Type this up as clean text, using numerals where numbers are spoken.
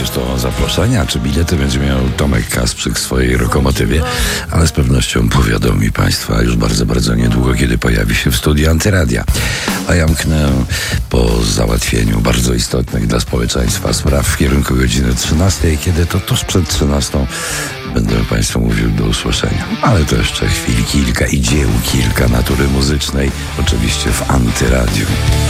przecież to zaproszenia czy bilety będzie miał Tomek Kasprzyk w swojej lokomotywie, ale z pewnością powiadomi Państwa już bardzo, bardzo niedługo, kiedy pojawi się w studiu Antyradia. A ja mknę po załatwieniu bardzo istotnych dla społeczeństwa spraw w kierunku godziny 13, kiedy to tuż przed 13 będę Państwu mówił do usłyszenia. Ale to jeszcze chwil kilka i dzieł kilka natury muzycznej, oczywiście w Antyradiu.